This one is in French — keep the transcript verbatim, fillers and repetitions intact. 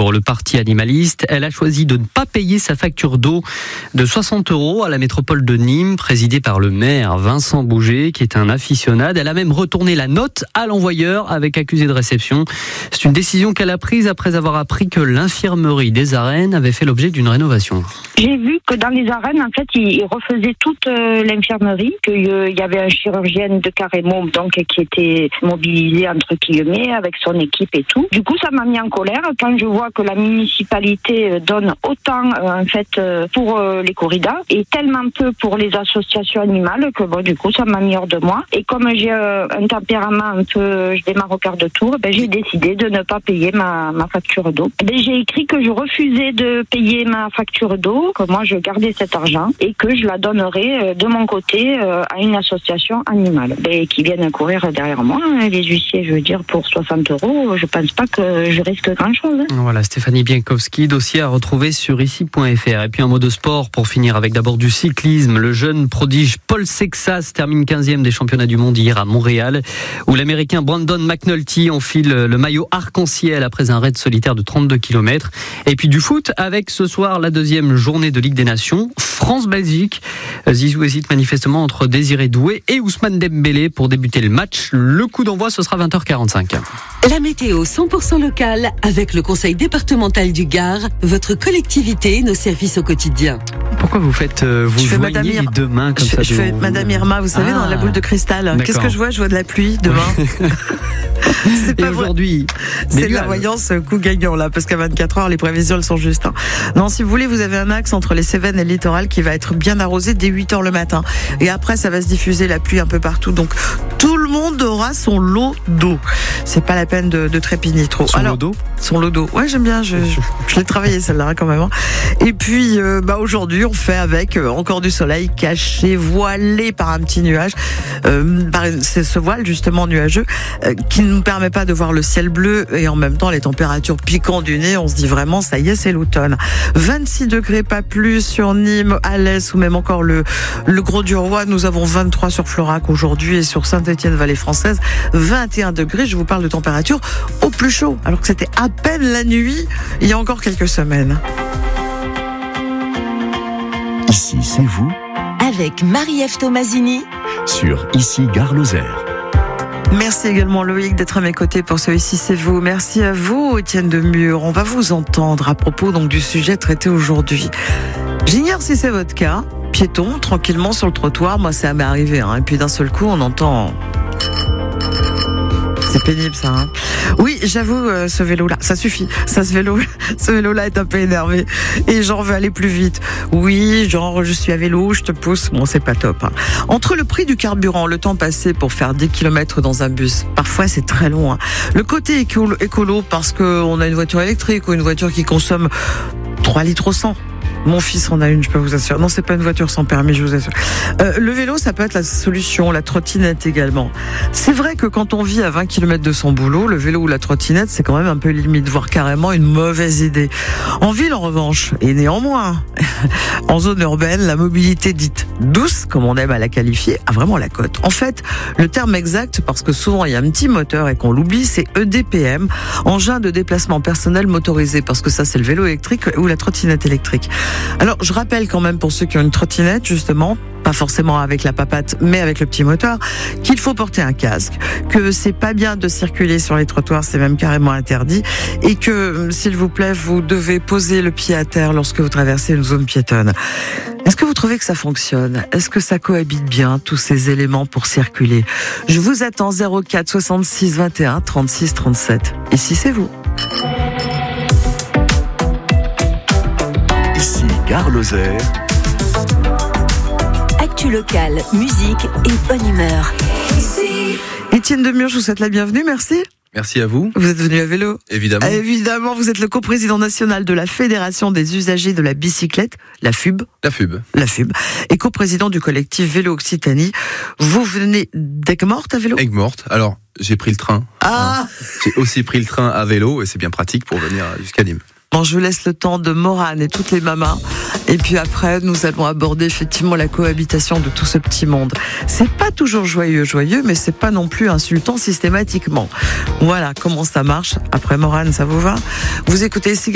pour le parti animaliste. Elle a choisi de ne pas payer sa facture d'eau de soixante euros à la métropole de Nîmes, présidée par le maire Vincent Bouget, qui est un aficionade. Elle a même retourné la note à l'envoyeur avec accusé de réception. C'est une décision qu'elle a prise après avoir appris que l'infirmerie des arènes avait fait l'objet d'une rénovation. J'ai vu que dans les arènes, en fait, ils refaisaient toute euh, l'infirmerie, qu'il euh, y avait un chirurgien de Carrémont, donc, qui était mobilisé, entre guillemets, avec son équipe et tout. Du coup, ça m'a mis en colère quand je vois que la municipalité donne autant, euh, en fait, euh, pour euh, les corridas et tellement peu pour les associations animales que, bon, du coup, ça m'a mis hors de moi. Et comme j'ai euh, un tempérament un peu, je démarre au quart de tour, ben, j'ai décidé de ne pas payer ma, ma facture d'eau. Ben, j'ai écrit que je refusais de payer ma facture d'eau, que moi, je gardais cet argent et que je la donnerais de mon côté euh, à une association animale. Ben, qui viennent courir derrière moi, hein, les huissiers, je veux dire, pour soixante euros, je pense pas que je risque grand-chose. Hein. Voilà, Stéphanie Bienkowski, dossier à retrouver sur ici point f r. Et puis un mot de sport pour finir avec d'abord du cyclisme. Le jeune prodige Paul Sexas termine quinzième des championnats du monde hier à Montréal, où l'Américain Brandon McNulty enfile le maillot arc-en-ciel après un raid solitaire de trente-deux kilomètres. Et puis du foot avec ce soir la deuxième journée de Ligue des Nations. France-Belgique. Zizou hésite manifestement entre Désiré Doué et Ousmane Dembélé pour débuter le match. Le coup d'envoi, ce sera vingt heures quarante-cinq. La météo cent pour cent locale avec le conseil départemental du Gard, votre collectivité, nos services au quotidien. Pourquoi vous faites euh, vous je joignez les deux mains comme je, ça Je fais vous... Madame Irma, vous savez, ah, dans la boule de cristal. D'accord. Qu'est-ce que je vois ? Je vois de la pluie demain. C'est pas et aujourd'hui, c'est de la voyance coup gagnant là, parce qu'à vingt-quatre heures, les prévisions elles sont justes. Hein. Non, si vous voulez, vous avez un axe entre les Cévennes et le littoral qui va être bien arrosé dès huit heures le matin. Et après, ça va se diffuser la pluie un peu partout. Donc, tout le monde aura son lot d'eau. C'est pas la peine de, de trépigner trop. Son Alors, lot d'eau ? Son lot d'eau. Ouais, j'aime bien. Je, je, je l'ai travaillé celle-là quand même. Hein. Et puis, euh, bah aujourd'hui, on fait avec euh, encore du soleil caché, voilé par un petit nuage. Euh, par, c'est ce voile justement nuageux euh, qui ne nous permet pas de voir le ciel bleu et en même temps les températures piquant du nez. On se dit vraiment, ça y est, c'est l'automne. vingt-six degrés, pas plus sur Nîmes, Alès ou même encore le, le Gros-du-Roi. Nous avons vingt-trois sur Florac aujourd'hui et sur Saint-Étienne-Vallée Française, vingt et un degrés. Je vous parle de température au plus chaud, alors que c'était à peine la nuit il y a encore quelques semaines. Ici, c'est vous. Avec Marie-Ève Tomasini. Sur Ici, Gare Lozère. Merci également Loïc d'être à mes côtés pour ce Ici c'est vous. Merci à vous Étienne Demure. On va vous entendre à propos donc du sujet traité aujourd'hui. J'ignore si c'est votre cas. Piéton, tranquillement sur le trottoir. Moi ça m'est arrivé. Hein. Et puis d'un seul coup on entend... C'est pénible ça. Hein. Oui, j'avoue, euh, ce vélo-là, ça suffit. Ça, ce vélo, ce vélo-là est un peu énervé et j'en veux aller plus vite. Oui, genre je suis à vélo, je te pousse. Bon, c'est pas top. Hein. Entre le prix du carburant, le temps passé pour faire dix kilomètres dans un bus, parfois c'est très long. Hein. Le côté écolo, écolo parce que on a une voiture électrique ou une voiture qui consomme trois litres au cent. Mon fils en a une, je peux vous assurer. Non, c'est pas une voiture sans permis, je vous assure. Euh, le vélo, ça peut être la solution, la trottinette également. C'est vrai que quand on vit à vingt kilomètres de son boulot, le vélo ou la trottinette, c'est quand même un peu limite, voire carrément une mauvaise idée. En ville, en revanche, et néanmoins, en zone urbaine, la mobilité dite douce, comme on aime à la qualifier, a vraiment la cote. En fait, le terme exact, parce que souvent il y a un petit moteur et qu'on l'oublie, c'est E D P M, engin de déplacement personnel motorisé, parce que ça c'est le vélo électrique ou la trottinette électrique. Alors, je rappelle quand même pour ceux qui ont une trottinette, justement, pas forcément avec la papate, mais avec le petit moteur, qu'il faut porter un casque, que c'est pas bien de circuler sur les trottoirs, c'est même carrément interdit, et que, s'il vous plaît, vous devez poser le pied à terre lorsque vous traversez une zone piétonne. Est-ce que vous trouvez que ça fonctionne ? Est-ce que ça cohabite bien, tous ces éléments pour circuler ? Je vous attends zéro quatre soixante-six vingt et un trente-six trente-sept. Ici, c'est vous. Ici, Gare Lozère. Actu locale, musique et bonne humeur. Étienne Demure, je vous souhaite la bienvenue, merci. Merci à vous. Vous êtes venu à vélo ? Évidemment. Ah, évidemment, vous êtes le coprésident national de la Fédération des usagers de la bicyclette, la F U B. La F U B. La F U B. Et coprésident du collectif Vélo Occitanie. Vous venez d'Aigues-Mortes à vélo ? Aigues-Mortes. Alors, j'ai pris le train. Ah ! J'ai aussi pris le train à vélo et c'est bien pratique pour venir jusqu'à Nîmes. Bon, je vous laisse le temps de Morane et toutes les mamas. Et puis après, nous allons aborder effectivement la cohabitation de tout ce petit monde. C'est pas toujours joyeux, joyeux, mais c'est pas non plus insultant systématiquement. Voilà comment ça marche. Après Morane, ça vous va ? Vous écoutez ici